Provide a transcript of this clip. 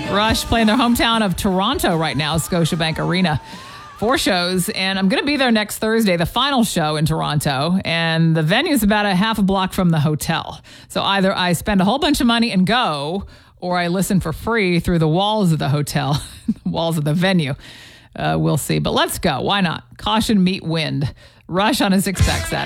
Rush playing their hometown of Toronto right now, Scotiabank Arena. 4 shows, and I'm going to be there next Thursday, the final show in Toronto, and the venue's about a half a block from the hotel. So either I spend a whole bunch of money and go, or I listen for free through the walls of the hotel, the walls of the venue. We'll see, but let's go. Why not? Caution, meet wind. Rush on a 6 Pack Saturday.